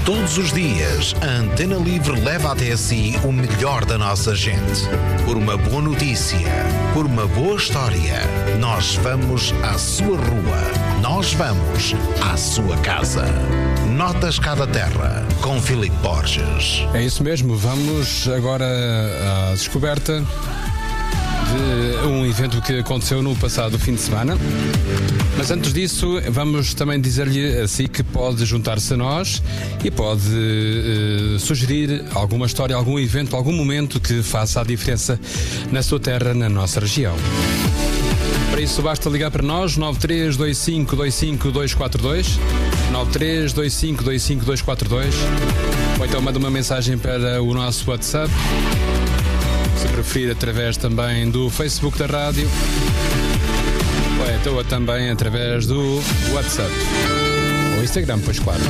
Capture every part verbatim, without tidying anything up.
Todos os dias, a Antena Livre leva até si o melhor da nossa gente. Por uma boa notícia, por uma boa história, nós vamos à sua rua, nós vamos à sua casa. Notas Cada Terra, com Filipe Borges. É isso mesmo, vamos agora à descoberta de um evento que aconteceu no passado fim de semana. Mas antes disso, vamos também dizer-lhe assim que pode juntar-se a nós e pode uh, sugerir alguma história, algum evento, algum momento que faça a diferença na sua terra, na nossa região. Para isso basta ligar para nós, nove três dois cinco dois cinco dois quatro dois, nove três dois cinco dois cinco dois quatro dois, ou então manda uma mensagem para o nosso WhatsApp, se preferir através também do Facebook da rádio, ou então também através do WhatsApp ou Instagram, pois claro.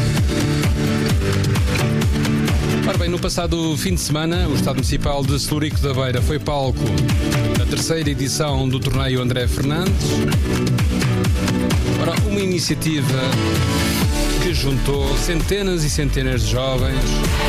Ora bem, no passado fim de semana, o Estado Municipal de Celurico da Beira foi palco da terceira edição do torneio André Fernandes. Ora, uma iniciativa que juntou centenas e centenas de jovens.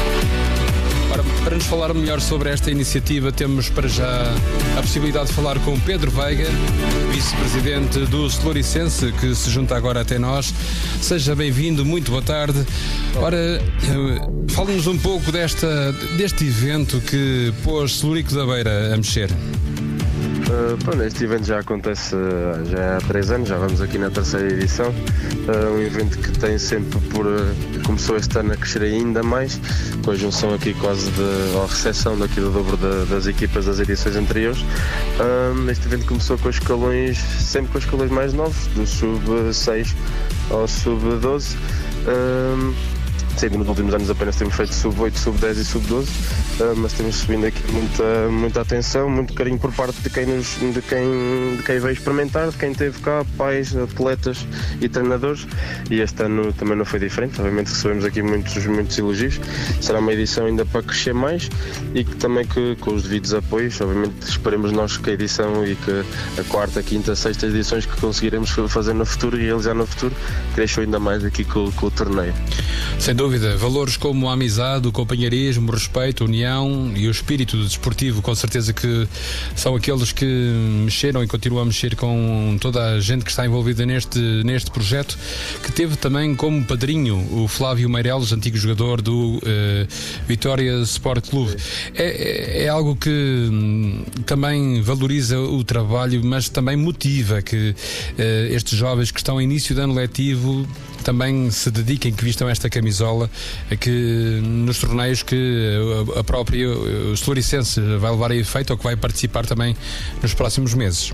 Ora, para nos falar melhor sobre esta iniciativa, temos para já a possibilidade de falar com Pedro Veiga, vice-presidente do Celuricense, que se junta agora até nós. Seja bem-vindo, muito boa tarde. Ora, fale-nos um pouco desta, deste evento que pôs Celurico da Beira a mexer. Uh, pronto, este evento já acontece uh, já há três anos, já vamos aqui na terceira edição. Uh, um evento que tem sempre por. Uh, começou este ano a crescer ainda mais, com a junção aqui quase de. Ou a recepção daqui do dobro de, das equipas das edições anteriores. Uh, este evento começou com os escalões, sempre com os escalões mais novos, do sub seis ao sub doze. Uh, Sim, nos últimos anos apenas temos feito sub oito, sub dez e sub doze, uh, mas temos subindo aqui muita, muita atenção, muito carinho por parte de quem, nos, de, quem, de quem veio experimentar, de quem esteve cá, pais, atletas e treinadores, e este ano também não foi diferente. Obviamente recebemos aqui muitos, muitos elogios. Será uma edição ainda para crescer mais e que também que, com os devidos apoios, obviamente esperemos nós que a edição e que a quarta, quinta, sexta edições que conseguiremos fazer no futuro e realizar no futuro cresçam ainda mais aqui com, com o torneio. Sem dúvida. Valores como a amizade, o companheirismo, o respeito, a união e o espírito desportivo, com certeza que são aqueles que mexeram e continuam a mexer com toda a gente que está envolvida neste, neste projeto, que teve também como padrinho o Flávio Meireles, antigo jogador do uh, Vitória Sport Clube. É, é, é algo que hum, também valoriza o trabalho, mas também motiva que uh, estes jovens que estão em início de ano letivo também se dediquem, que vistam esta camisola, que nos torneios que a própria o Celuricense vai levar a efeito ou que vai participar também nos próximos meses.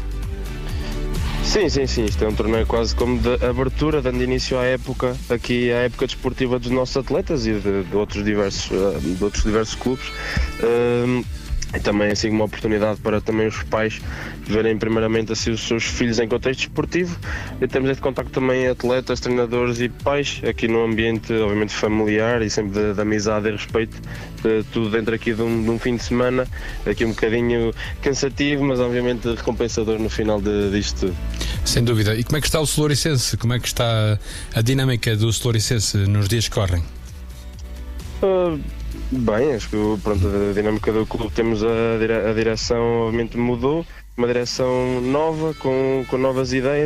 Sim, sim, sim. Isto é um torneio quase como de abertura, dando início à época, aqui à época desportiva dos nossos atletas e de, de, outros, diversos, de outros diversos clubes. Um, E também assim uma oportunidade para também os pais verem primeiramente assim os seus filhos em contexto esportivo, e temos este contacto também atletas, treinadores e pais, aqui num ambiente obviamente familiar e sempre de, de amizade e respeito, de, tudo dentro aqui de um, de um fim de semana, aqui um bocadinho cansativo, mas obviamente recompensador no final de, disto tudo. Sem dúvida. E como é que está o Celuricense? Como é que está a dinâmica do Celuricense nos dias que correm? Uh, Bem, acho que pronto, a dinâmica do clube, temos a, dire- a direção obviamente mudou, uma direção nova, com, com novas ideias.